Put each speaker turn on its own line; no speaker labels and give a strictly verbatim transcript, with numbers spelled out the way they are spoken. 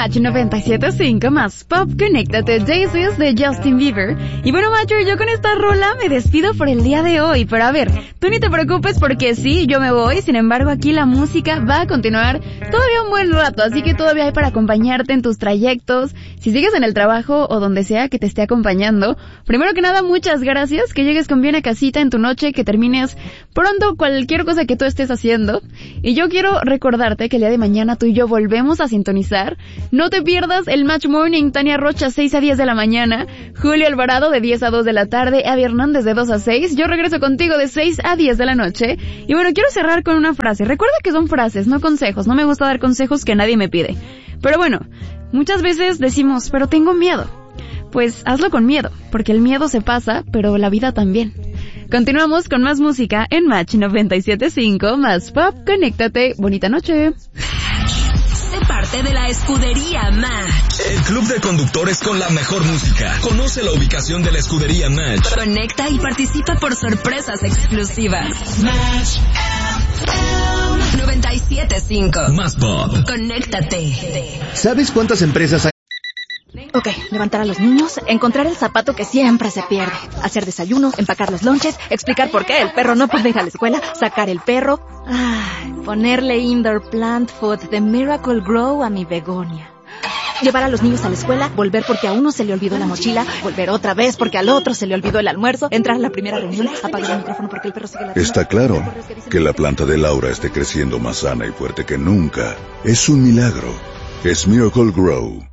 Match noventa y siete punto cinco más Pop, conéctate, Daisies de Justin Bieber. Y bueno, Macho, yo con esta rola me despido por el día de hoy. Pero a ver, tú ni te preocupes porque sí, yo me voy. Sin embargo, aquí la música va a continuar todavía un buen rato, así que todavía hay para acompañarte en tus trayectos. Si sigues en el trabajo o donde sea que te esté acompañando, primero que nada, muchas gracias. Que llegues con bien a casita en tu noche, que termines pronto cualquier cosa que tú estés haciendo. Y yo quiero recordarte que el día de mañana tú y yo volvemos a sintonizar. No te pierdas el Match Morning, Tania Rocha seis a diez de la mañana, Julio Alvarado de diez a dos de la tarde, Abby Hernández de dos a seis, yo regreso contigo de seis a diez de la noche. Y bueno, quiero cerrar con una frase. Recuerda que son frases, no consejos. No me gusta dar consejos que nadie me pide. Pero bueno, muchas veces decimos, pero tengo miedo. Pues hazlo con miedo, porque el miedo se pasa, pero la vida también. Continuamos con más música en Match noventa y siete punto cinco más Pop, conéctate, bonita noche.
Sé parte de la escudería Match.
El club de conductores con la mejor música. Conoce la ubicación de la escudería Match.
Conecta y participa por sorpresas exclusivas. Match noventa y siete punto cinco
más Pop.
Conéctate.
¿Sabes cuántas empresas hay?
Ok, levantar a los niños, encontrar el zapato que siempre se pierde, hacer desayuno, empacar los lonches, explicar por qué el perro no puede ir a la escuela, sacar el perro, ay, ponerle indoor plant food de Miracle Grow a mi begonia. Llevar a los niños a la escuela, volver porque a uno se le olvidó la mochila, volver otra vez porque al otro se le olvidó el almuerzo, entrar a la primera reunión, apagar el micrófono porque el perro sigue la...
Está claro que la planta de Laura esté creciendo más sana y fuerte que nunca. Es un milagro. Es Miracle Grow.